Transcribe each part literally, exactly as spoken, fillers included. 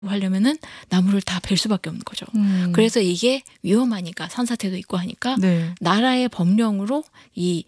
하려면은 나무를 다 벨 수밖에 없는 거죠. 음. 그래서 이게 위험하니까 산사태도 있고 하니까 네. 나라의 법령으로 이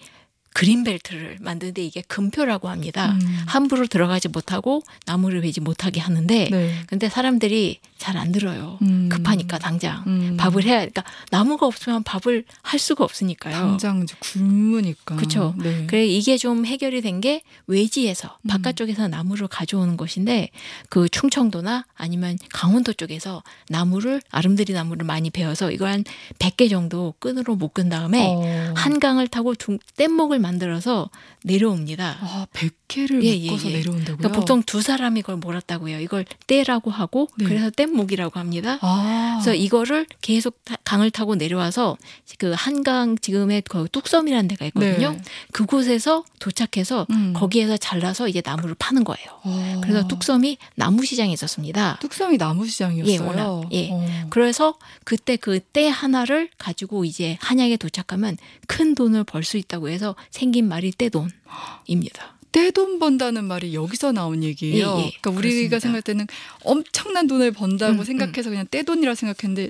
그린벨트를 만드는데 이게 금표라고 합니다. 음. 함부로 들어가지 못하고 나무를 베지 못하게 하는데 네. 근데 사람들이 잘 안 들어요. 음. 급하니까 당장 음. 밥을 해야 그러니까 나무가 없으면 밥을 할 수가 없으니까요. 당장 이제 굶으니까. 그렇죠. 네. 그래 이게 좀 해결이 된 게 외지에서 음. 바깥쪽에서 나무를 가져오는 것인데 그 충청도나 아니면 강원도 쪽에서 나무를 아름드리 나무를 많이 베어서 이걸 한 백 개 정도 끈으로 묶은 다음에 어. 한강을 타고 중, 뗏목을 만들어서 내려옵니다. 아, 백 개를 예, 묶어서 예, 예. 내려온다고요? 그러니까 보통 두 사람이 이걸 몰았다고 해요. 이걸 떼라고 하고 네. 그래서 뗏목이라고 합니다. 아. 그래서 이거를 계속 타- 강을 타고 내려와서 그 한강 지금의 그 뚝섬이라는 데가 있거든요. 네. 그곳에서 도착해서 음. 거기에서 잘라서 이제 나무를 파는 거예요. 어. 그래서 뚝섬이 나무 시장이 있었습니다. 뚝섬이 나무 시장이었어요. 예, 워낙. 예. 어. 그래서 그때 그 때 하나를 가지고 이제 한양에 도착하면 큰 돈을 벌 수 있다고 해서 생긴 말이 떼돈입니다. 떼돈 번다는 말이 여기서 나온 얘기예요. 예, 예. 그러니까 우리가 그렇습니다. 생각할 때는 엄청난 돈을 번다고 음, 생각해서 그냥 떼돈이라 생각했는데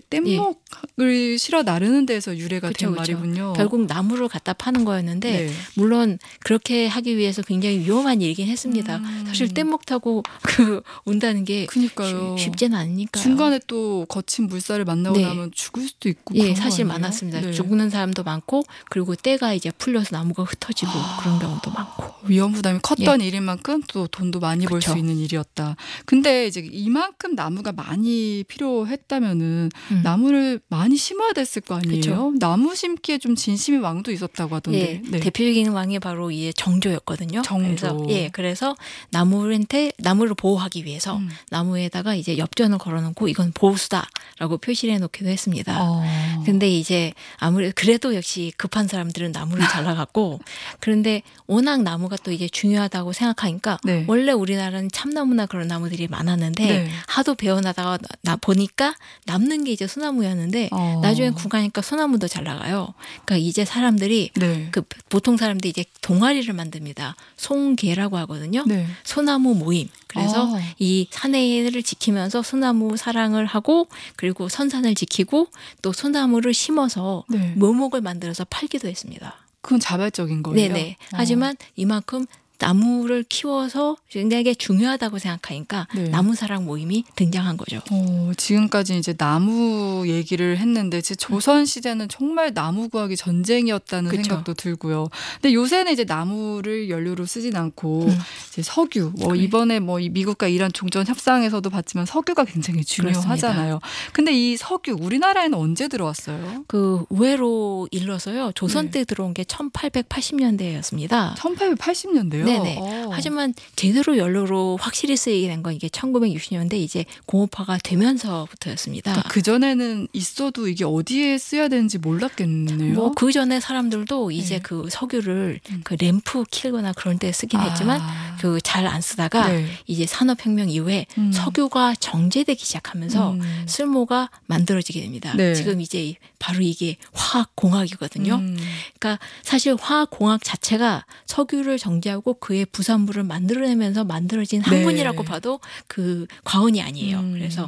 뗏목을 실어 나르는 데서 유래가 그쵸, 된 그쵸. 말이군요. 결국 나무를 갖다 파는 거였는데 네. 물론 그렇게 하기 위해서 굉장히 위험한 일이긴 했습니다. 음. 사실 뗏목 타고 그 온다는 게 그러니까요. 쉽, 쉽지는 않으니까요. 중간에 또 거친 물살을 만나고 네. 나면 죽을 수도 있고 예, 그런 거 사실 아니에요? 많았습니다. 네. 죽는 사람도 많고 그리고 때가 이제 풀려서 나무가 흩어지고 그런 경우도 많고. 위험 부담이 컸던 일인 만큼 또 돈도 많이 벌 수 그쵸. 있는 일이었다. 근데 이제 이만큼 나무가 많이 필요했다면은 음. 나무를 많이 심어야 됐을 거 아니에요? 그쵸. 나무 심기에 좀 진심의 왕도 있었다고 하던데. 예, 네. 대표적인 왕이 바로 이 정조였거든요. 정조. 그래서, 예, 그래서 나무한테 나무를 보호하기 위해서 음. 나무에다가 이제 엽전을 걸어놓고 이건 보수다라고 표시를 해놓기도 했습니다. 어. 근데 이제 아무래도 그래도 역시 급한 사람들은 나무를 잘라갔고 그런데 워낙 나무가 또 이제 중요하다고 생각하니까 네. 원래 우리나라는 참나무나 그런 나무들이 많았는데 네. 하도 베어나다가 나, 나 보니까 남는 게 이제 소나무였는데 어. 나중에 국가니까 소나무도 잘 나가요. 그러니까 이제 사람들이 네. 그 보통 사람들이 이제 동아리를 만듭니다. 송계라고 하거든요. 네. 소나무 모임. 그래서 아. 이 산해를 지키면서 소나무 사랑을 하고 그리고 선산을 지키고 또 소나무를 심어서 네. 묘목을 만들어서 팔기도 했습니다. 그건 자발적인 거예요. 네네. 어. 하지만 이만큼 나무를 키워서 굉장히 중요하다고 생각하니까 네. 나무 사랑 모임이 등장한 거죠. 어, 지금까지 이제 나무 얘기를 했는데 제 조선 시대는 정말 나무 구하기 전쟁이었다는 그쵸. 생각도 들고요. 근데 요새는 이제 나무를 연료로 쓰진 않고 음. 이제 석유. 뭐 그래. 이번에 뭐 이 미국과 이란 종전 협상에서도 봤지만 석유가 굉장히 중요하잖아요. 근데 이 석유 우리나라에는 언제 들어왔어요? 그 의외로 일러서요. 조선 네. 때 들어온 게 천팔백팔십 년대였습니다. 천팔백팔십 년대요. 네네. 어. 하지만 제대로 연료로 확실히 쓰이게 된 건 이게 천구백육십 년대 이제 공업화가 되면서부터였습니다. 그러니까 그 전에는 있어도 이게 어디에 쓰여야 되는지 몰랐겠네요. 뭐 그 전에 사람들도 이제 네. 그 석유를 음. 그 램프 킬거나 그런 데 쓰긴 했지만 아. 그 잘 안 쓰다가 네. 이제 산업혁명 이후에 음. 석유가 정제되기 시작하면서 음. 쓸모가 만들어지게 됩니다. 네. 지금 이제 바로 이게 화학공학이거든요. 음. 그러니까 사실 화학공학 자체가 석유를 정제하고 그의 부산물을 만들어내면서 만들어진 네. 학문이라고 봐도 그 과언이 아니에요. 음. 그래서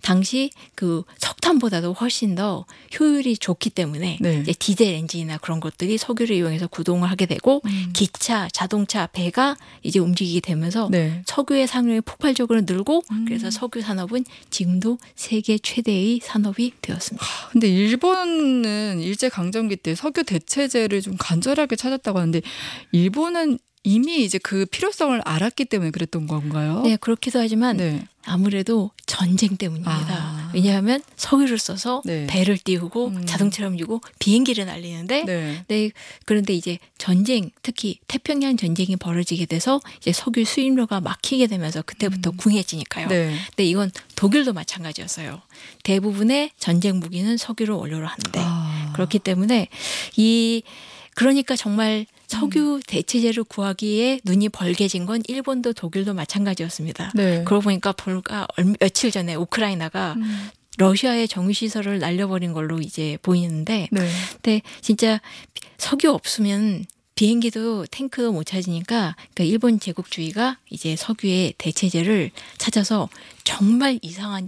당시 그 석탄보다도 훨씬 더 효율이 좋기 때문에 네. 이제 디젤 엔진이나 그런 것들이 석유를 이용해서 구동을 하게 되고 음. 기차, 자동차, 배가 이제 움직이게 되면서 네. 석유의 상용이 폭발적으로 늘고 음. 그래서 석유 산업은 지금도 세계 최대의 산업이 되었습니다. 근데 일본은 일제 강점기 때 석유 대체제를 좀 간절하게 찾았다고 하는데 일본은 이미 이제 그 필요성을 알았기 때문에 그랬던 건가요? 네, 그렇기도 하지만 네. 아무래도 전쟁 때문입니다. 아. 왜냐하면 석유를 써서 네. 배를 띄우고 음. 자동차를 움직이고 비행기를 날리는데 네. 네, 그런데 이제 전쟁, 특히 태평양 전쟁이 벌어지게 돼서 이제 석유 수입로가 막히게 되면서 그때부터 음. 궁해지니까요. 네. 근데 이건 독일도 마찬가지였어요. 대부분의 전쟁 무기는 석유를 원료로 하는데 아. 그렇기 때문에 이 그러니까 정말 석유 대체제를 구하기에 눈이 벌게진 건 일본도 독일도 마찬가지였습니다. 네. 그러고 보니까 불과 얼- 며칠 전에 우크라이나가 음. 러시아의 정유시설을 날려버린 걸로 이제 보이는데 네. 근데 진짜 석유 없으면 비행기도 탱크도 못 찾으니까 그러니까 일본 제국주의가 이제 석유의 대체제를 찾아서 정말 이상한